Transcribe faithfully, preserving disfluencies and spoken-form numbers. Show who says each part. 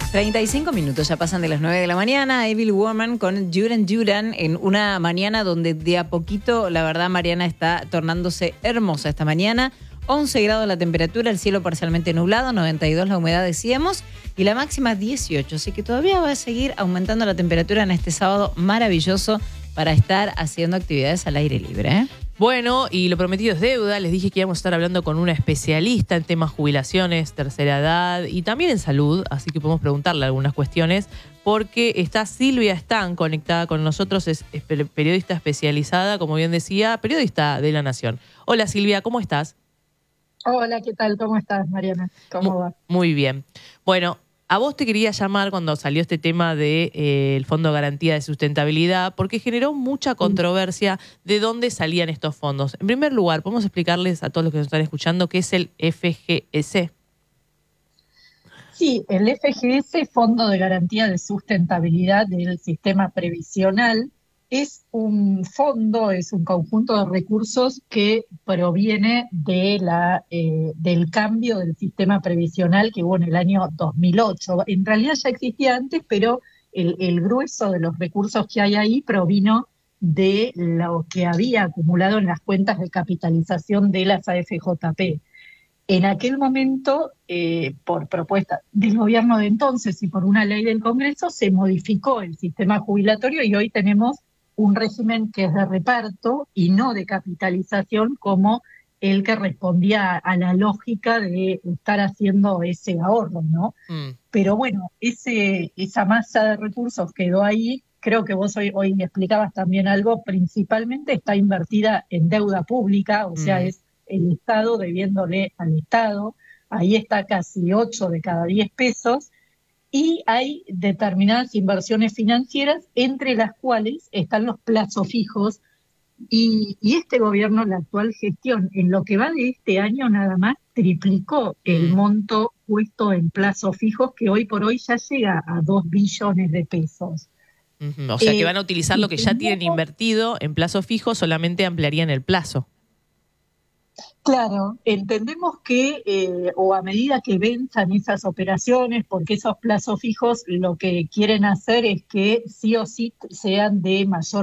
Speaker 1: treinta y cinco minutos ya pasan de las nueve de la mañana. Evil Woman con Duran Duran en una mañana donde de a poquito, la verdad, Mariana, está tornándose hermosa esta mañana. once grados la temperatura, el cielo parcialmente nublado, noventa y dos la humedad decíamos, y la máxima dieciocho. Así que todavía va a seguir aumentando la temperatura en este sábado maravilloso para estar haciendo actividades al aire libre, ¿eh?
Speaker 2: Bueno, y lo prometido es deuda. Les dije que íbamos a estar hablando con una especialista en temas jubilaciones, tercera edad y también en salud, así que podemos preguntarle algunas cuestiones, porque está Silvia Stan conectada con nosotros, es, es periodista especializada, como bien decía, periodista de La Nación. Hola Silvia, ¿cómo estás?
Speaker 3: Hola, ¿qué tal? ¿Cómo estás, Mariana? ¿Cómo
Speaker 2: Mu-
Speaker 3: va?
Speaker 2: Muy bien. Bueno, a vos te quería llamar cuando salió este tema del de, eh, Fondo de Garantía de Sustentabilidad, porque generó mucha controversia de dónde salían estos fondos. En primer lugar, ¿podemos explicarles a todos los que nos están escuchando qué es el F G S?
Speaker 3: Sí, el F G S, Fondo de Garantía de Sustentabilidad del Sistema Previsional, es un fondo, es un conjunto de recursos que proviene de la, eh, del cambio del sistema previsional que hubo en el año dos mil ocho. En realidad ya existía antes, pero el, el grueso de los recursos que hay ahí provino de lo que había acumulado en las cuentas de capitalización de las A F J P. En aquel momento, eh, por propuesta del gobierno de entonces y por una ley del Congreso, se modificó el sistema jubilatorio y hoy tenemos un régimen que es de reparto y no de capitalización como el que respondía a la lógica de estar haciendo ese ahorro, ¿no?
Speaker 2: Mm.
Speaker 3: Pero bueno, ese, esa masa de recursos quedó ahí. Creo que vos hoy, hoy me explicabas también algo, principalmente está invertida en deuda pública, o sea,
Speaker 2: Mm.
Speaker 3: es el Estado debiéndole al Estado. Ahí está casi ocho de cada diez pesos, y hay determinadas inversiones financieras, entre las cuales están los plazos fijos, y, y este gobierno, la actual gestión, en lo que va de este año nada más, triplicó el
Speaker 2: Mm.
Speaker 3: monto puesto en plazos fijos, que hoy por hoy ya llega a dos billones de pesos.
Speaker 2: Ujú. O sea que
Speaker 3: Eh,
Speaker 2: van a utilizar
Speaker 3: y
Speaker 2: lo que ya tienen
Speaker 3: tenemos-
Speaker 2: invertido en plazo fijo, solamente ampliarían el plazo.
Speaker 3: Claro, entendemos que, eh, o a medida que venzan esas operaciones, porque esos plazos fijos lo que quieren hacer es que sí o sí sean de mayor